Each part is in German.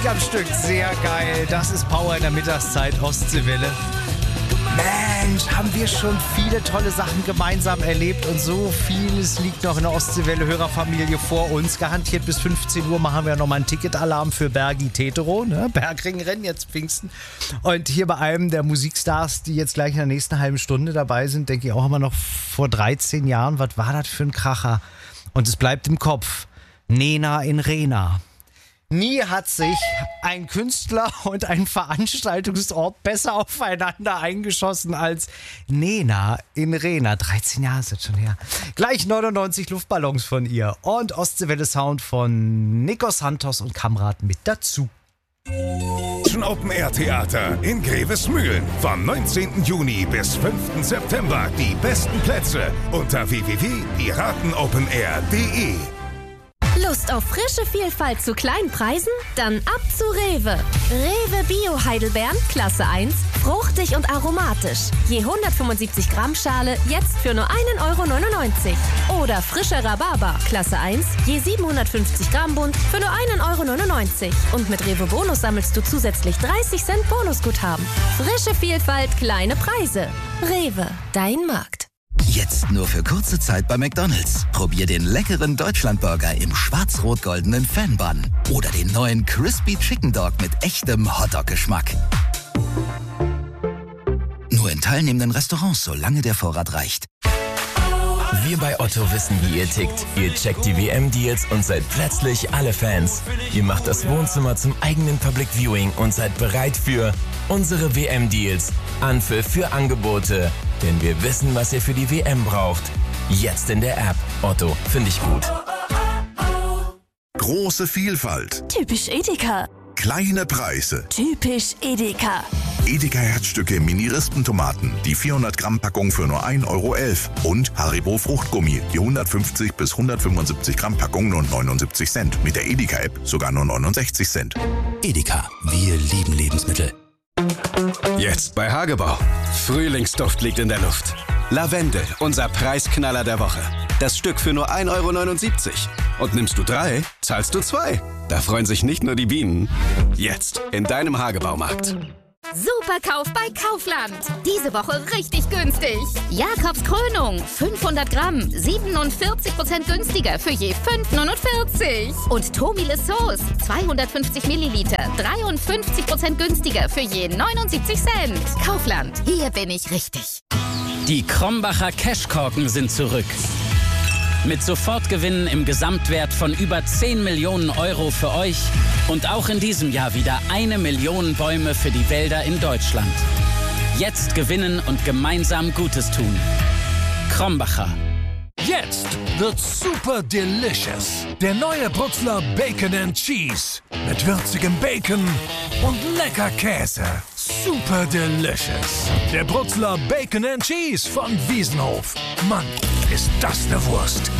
am Stück, sehr geil. Das ist Power in der Mittagszeit, Ostseewelle. Mensch, haben wir schon viele tolle Sachen gemeinsam erlebt und so vieles liegt noch in der Ostseewelle-Hörerfamilie vor uns. Garantiert bis 15 Uhr machen wir nochmal einen Ticketalarm für Bergi Tetero, ne? Bergringrennen, jetzt Pfingsten. Und hier bei einem der Musikstars, die jetzt gleich in der nächsten halben Stunde dabei sind, denke ich auch immer noch vor 13 Jahren, was war das für ein Kracher? Und es bleibt im Kopf. Nena in Rena. Nie hat sich ein Künstler und ein Veranstaltungsort besser aufeinander eingeschossen als Nena in Rena. 13 Jahre ist das schon her. Gleich 99 Luftballons von ihr und Ostseewelle Sound von Nico Santos und Kamrat mit dazu. Open Air Theater in Grevesmühlen. Vom 19. Juni bis 5. September die besten Plätze unter www.piratenopenair.de. Lust auf frische Vielfalt zu kleinen Preisen? Dann ab zu Rewe. Rewe Bio Heidelbeeren, Klasse 1, fruchtig und aromatisch. Je 175 Gramm Schale, jetzt für nur 1,99 €. Oder frischer Rhabarber, Klasse 1, je 750 Gramm Bund, für nur 1,99 €. Und mit Rewe Bonus sammelst du zusätzlich 30 Cent Bonusguthaben. Frische Vielfalt, kleine Preise. Rewe, dein Markt. Jetzt nur für kurze Zeit bei McDonald's. Probier den leckeren Deutschlandburger im schwarz-rot-goldenen Fan-Bun. Oder den neuen Crispy Chicken Dog mit echtem Hotdog-Geschmack. Nur in teilnehmenden Restaurants, solange der Vorrat reicht. Wir bei Otto wissen, wie ihr tickt. Ihr checkt die WM-Deals und seid plötzlich alle Fans. Ihr macht das Wohnzimmer zum eigenen Public Viewing und seid bereit für unsere WM-Deals. Anpfiff für Angebote. Denn wir wissen, was ihr für die WM braucht. Jetzt in der App. Otto, finde ich gut. Große Vielfalt. Typisch Edeka. Kleine Preise. Typisch Edeka. Edeka Herzstücke Mini-Rispentomaten. Die 400 Gramm Packung für nur 1,11 €. Und Haribo Fruchtgummi. Die 150 bis 175 Gramm Packung nur 79 Cent. Mit der Edeka-App sogar nur 69 Cent. Edeka, wir lieben Lebensmittel. Jetzt bei Hagebau. Frühlingsduft liegt in der Luft. Lavendel, unser Preisknaller der Woche. Das Stück für nur 1,79 €. Und nimmst du 3, zahlst du 2. Da freuen sich nicht nur die Bienen. Jetzt in deinem Hagebaumarkt. Superkauf bei Kaufland. Diese Woche richtig günstig. Jakobs Krönung, 500 Gramm, 47% günstiger für je 5,49 €. Und Tomile Sauce, 250 Milliliter, 53% günstiger für je 79 Cent. Kaufland, hier bin ich richtig. Die Krombacher Cashkorken sind zurück. Mit Sofortgewinnen im Gesamtwert von über 10 Millionen € für euch und auch in diesem Jahr wieder 1 Million Bäume für die Wälder in Deutschland. Jetzt gewinnen und gemeinsam Gutes tun. Krombacher. Jetzt wird super delicious. Der neue Brutzler Bacon and Cheese. Mit würzigem Bacon und lecker Käse. Super delicious. Der Brutzler Bacon and Cheese von Wiesenhof. Mann, ist das eine Wurst.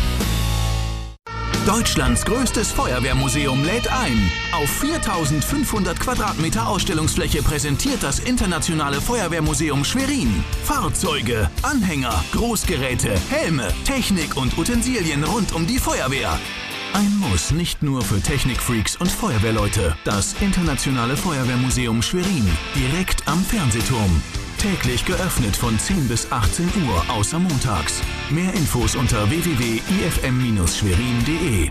Deutschlands größtes Feuerwehrmuseum lädt ein. Auf 4.500 Quadratmeter Ausstellungsfläche präsentiert das Internationale Feuerwehrmuseum Schwerin Fahrzeuge, Anhänger, Großgeräte, Helme, Technik und Utensilien rund um die Feuerwehr. Ein Muss nicht nur für Technikfreaks und Feuerwehrleute. Das Internationale Feuerwehrmuseum Schwerin, direkt am Fernsehturm. Täglich geöffnet von 10 bis 18 Uhr, außer montags. Mehr Infos unter www.ifm-schwerin.de.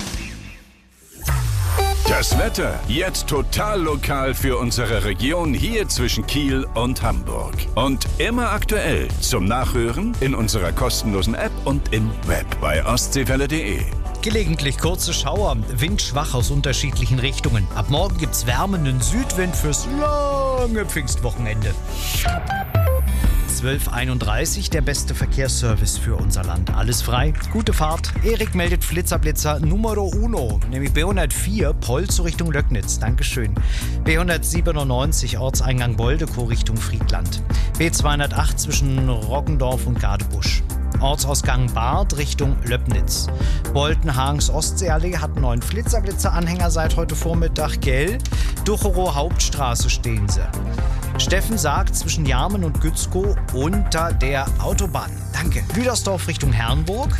Das Wetter jetzt total lokal für unsere Region hier zwischen Kiel und Hamburg. Und immer aktuell zum Nachhören in unserer kostenlosen App und im Web bei ostseewelle.de. Gelegentlich kurze Schauer, Wind schwach aus unterschiedlichen Richtungen. Ab morgen gibt's wärmenden Südwind fürs lange Pfingstwochenende. 12:31, der beste Verkehrsservice für unser Land. Alles frei, gute Fahrt. Erik meldet Flitzer Numero Uno, nämlich B104, Polzow Richtung Löcknitz. Dankeschön. B197, Ortseingang Boldekow Richtung Friedland. B208 zwischen Roggendorf und Gadebusch. Ortsausgang Barth Richtung Löppnitz. Boltenhagens Ostseeallee hat einen neuen Flitzer-Anhänger seit heute Vormittag, gell? Ducherow Hauptstraße stehen sie. Steffen sagt zwischen Jarmen und Gützkow unter der Autobahn. Danke. Lüdersdorf Richtung Herrnburg.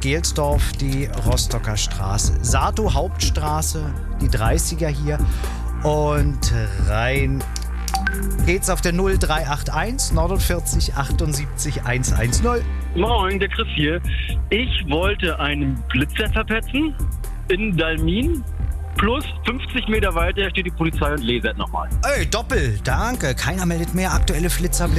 Rostock-Gelsdorf die Rostocker Straße. Sato Hauptstraße, die 30er hier. Und rein geht's auf der 0381 49 78 110. Moin, der Chris hier. Ich wollte einen Blitzer verpetzen in Dalmin. Plus 50 Meter weiter steht die Polizei und lasert nochmal. Ey, doppel, danke. Keiner meldet mehr aktuelle Blitzer.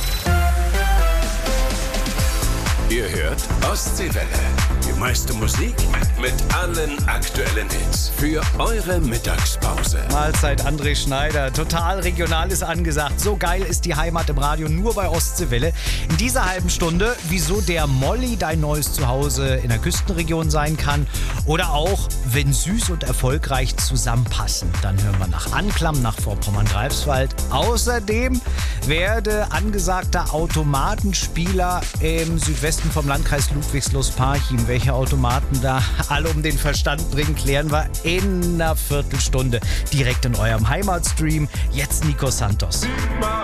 Ihr hört Ostseewelle. Die meiste Musik mit allen aktuellen Hits für eure Mittagspause. Mahlzeit, André Schneider. Total regional ist angesagt. So geil ist die Heimat im Radio, nur bei Ostseewelle. In dieser halben Stunde, wieso der Molly dein neues Zuhause in der Küstenregion sein kann. Oder auch, wenn süß und erfolgreich zusammenpassen. Dann hören wir nach Anklam, nach Vorpommern-Greifswald. Außerdem werde angesagter Automatenspieler im Südwesten vom Landkreis Ludwigslust-Parchim. Welche Automaten da alle um den Verstand bringen, klären wir in einer Viertelstunde direkt in eurem Heimatstream. Jetzt Nico Santos.